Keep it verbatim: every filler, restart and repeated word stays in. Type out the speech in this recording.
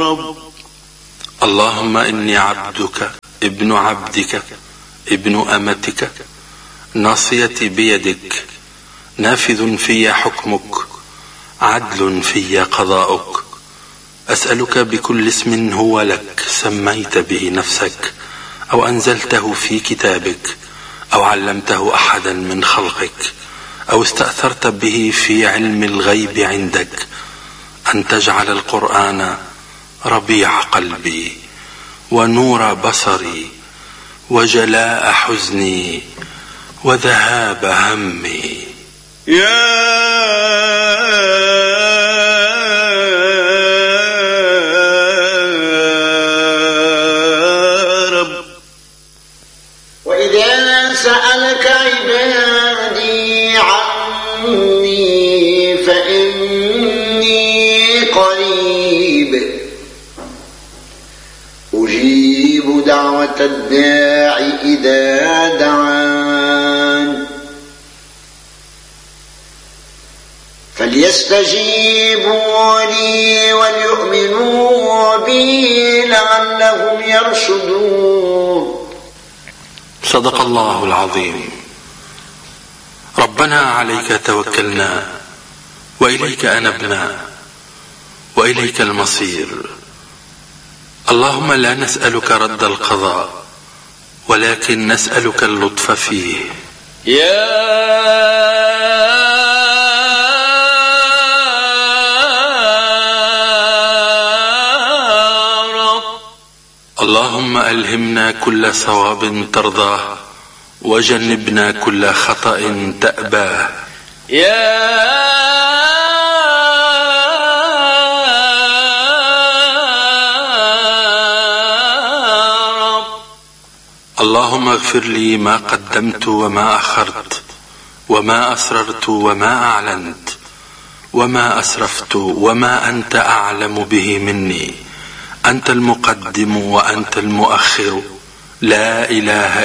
رب. اللهم إني عبدك ابن عبدك ابن أمتك، ناصيتي بيدك، نافذ في حكمك، عدل في قضاؤك. أسألك بكل اسم هو لك سميت به نفسك أو أنزلته في كتابك أو علمته أحدا من خلقك أو استأثرت به في علم الغيب عندك، أن تجعل القرآن ربيع قلبي ونور بصري وجلاء حزني وذهاب همي. يا رب. وإذا سألك عبادي عني فإني قريب أجيب دعوة الداعي إذا دعان فليستجيبوا لي وليؤمنوا بي لعلهم يرشدون. صدق الله العظيم. ربنا عليك توكلنا وإليك أنبنا وإليك المصير. اللهم لا نسألك رد القضاء ولكن نسألك اللطف فيه. يا اللهم ألهمنا كل صواب ترضاه وجنبنا كل خطأ تأباه. يا رب. اللهم اغفر لي ما قدمت وما أخرت وما أسررت وما أعلنت وما أسرفت وما أنت أعلم به مني. أنت المقدم وأنت المؤخر، لا إله